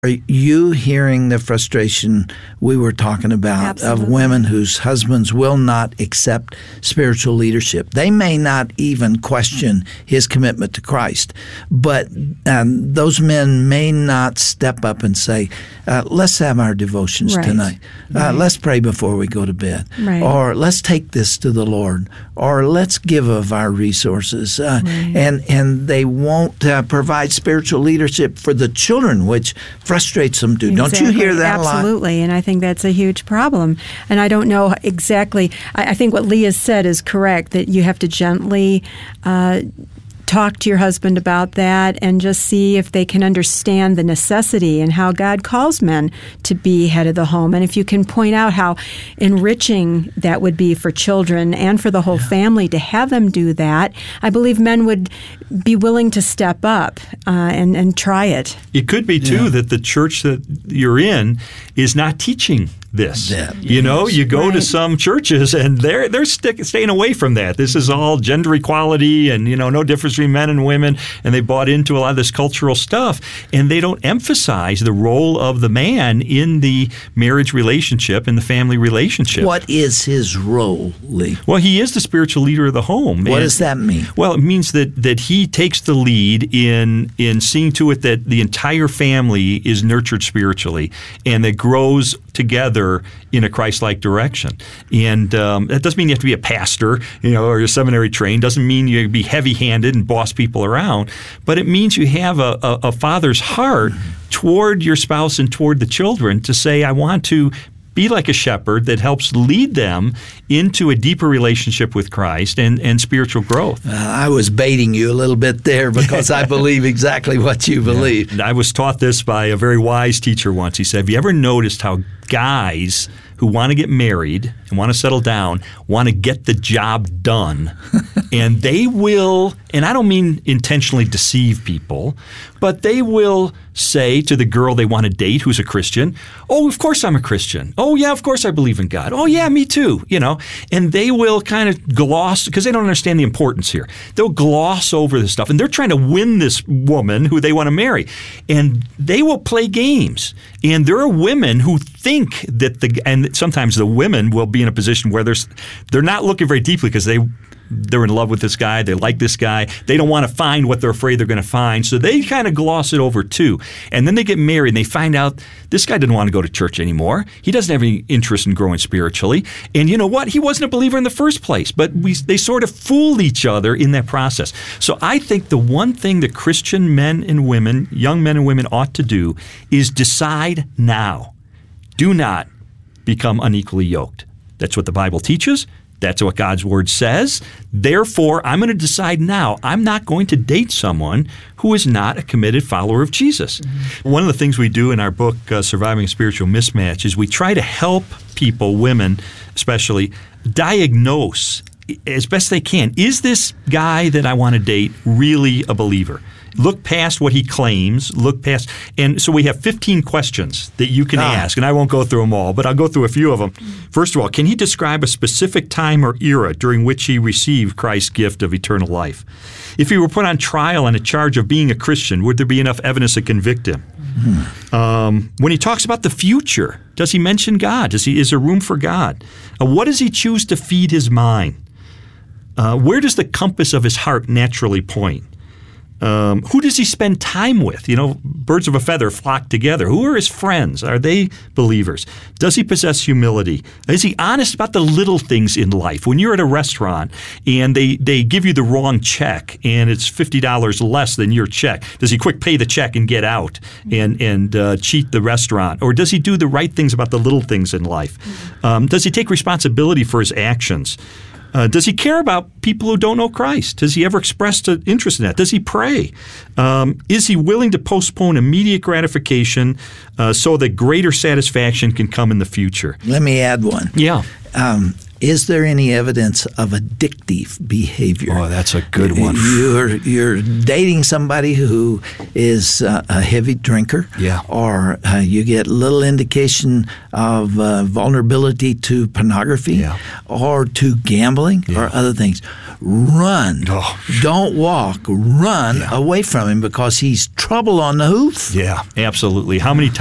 Are you hearing the frustration we were talking about Absolutely. of women whose husbands will not accept spiritual leadership? They may not even question his commitment to Christ, but those men may not step up and say, let's have our devotions Right. tonight. Right. Let's pray before we go to bed. Right. Or let's take this to the Lord. Or let's give of our resources. Right. And they won't provide spiritual leadership for the children, which frustrates them too. Don't you hear that a lot? Absolutely, and I think that's a huge problem. And I don't know exactly. I think what Leah said is correct, that you have to gently talk to your husband about that and just see if they can understand the necessity and how God calls men to be head of the home. And if you can point out how enriching that would be for children and for the whole family to have them do that, I believe men would be willing to step up and try it. It could be, too, that the church that you're in is not teaching this. You know, you go to some churches and they're staying away from that. This is all gender equality and, no difference between men and women, and they bought into a lot of this cultural stuff, and they don't emphasize the role of the man in the marriage relationship and the family relationship. What is his role, Lee? Well, he is the spiritual leader of the home. What does that mean? Well, it means that he takes the lead in seeing to it that the entire family is nurtured spiritually and that grows together in a Christ-like direction. And that doesn't mean you have to be a pastor, or you're seminary trained. Doesn't mean you be heavy-handed and boss people around. But it means you have a father's heart toward your spouse and toward the children to say, I want to be like a shepherd that helps lead them into a deeper relationship with Christ and spiritual growth. I was baiting you a little bit there because I believe exactly what you believe. I was taught this by a very wise teacher once. He said, have you ever noticed how guys who want to get married and want to settle down want to get the job done? And they will, and I don't mean intentionally deceive people, but they will say to the girl they want to date who's a Christian, oh, of course I'm a Christian. Oh, yeah, of course I believe in God. Oh, yeah, me too. And they will kind of gloss, because they don't understand the importance here. They'll gloss over this stuff, and they're trying to win this woman who they want to marry. And they will play games. And there are women who think that and sometimes the women will be in a position where they're not looking very deeply because they're in love with this guy. They like this guy. They don't want to find what they're afraid they're going to find. So they kind of gloss it over too. And then they get married and they find out this guy didn't want to go to church anymore. He doesn't have any interest in growing spiritually. And you know what? He wasn't a believer in the first place. But they sort of fooled each other in that process. So I think the one thing that Christian men and women, young men and women ought to do is decide now. Do not become unequally yoked. That's what the Bible teaches. That's what God's Word says. Therefore, I'm going to decide now I'm not going to date someone who is not a committed follower of Jesus. Mm-hmm. One of the things we do in our book, Surviving a Spiritual Mismatch, is we try to help people, women especially, diagnose as best they can. Is this guy that I want to date really a believer? Look past what he claims, and so we have 15 questions that you can ask, and I won't go through them all, but I'll go through a few of them. First of all, can he describe a specific time or era during which he received Christ's gift of eternal life? If he were put on trial on a charge of being a Christian, would there be enough evidence to convict him? When he talks about the future, does he mention God? Is there room for God? What does he choose to feed his mind? Where does the compass of his heart naturally point? Who does he spend time with? Birds of a feather flock together. Who are his friends? Are they believers? Does he possess humility? Is he honest about the little things in life? When you're at a restaurant and they give you the wrong check and it's $50 less than your check, does he quick pay the check and get out and cheat the restaurant? Or does he do the right things about the little things in life? Does he take responsibility for his actions? Does he care about people who don't know Christ? Has he ever expressed an interest in that? Does he pray? Is he willing to postpone immediate gratification so that greater satisfaction can come in the future? Let me add one. Yeah. Is there any evidence of addictive behavior? Oh, that's a good one. You're dating somebody who is a heavy drinker, or you get little indication of vulnerability to pornography or to gambling or other things. run. Oh. Don't walk. Run away from him because he's trouble on the hoof. Yeah, absolutely. How many